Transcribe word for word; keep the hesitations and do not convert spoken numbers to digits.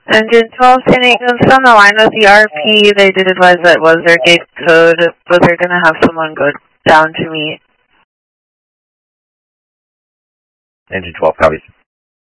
Engine twelve, Saint Ignace on the line with the R P. They did advise that was their gate code, but they're going to have someone go down to meet. Engine twelve, copies.